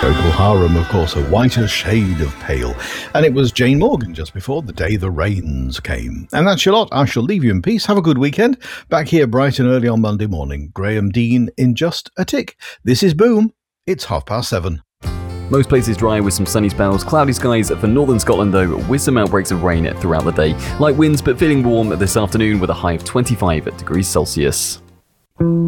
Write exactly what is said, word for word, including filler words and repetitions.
Procol Harum, of course, a whiter shade of pale. And it was Jane Morgan just before The Day the Rains Came. And that's your lot. I shall leave you in peace. Have a good weekend. Back here bright and early on Monday morning. Graham Dean in just a tick. This is Boom. It's half past seven. Most places dry with some sunny spells, cloudy skies for northern Scotland though, with some outbreaks of rain throughout the day. Light winds but feeling warm this afternoon with a high of twenty-five degrees Celsius.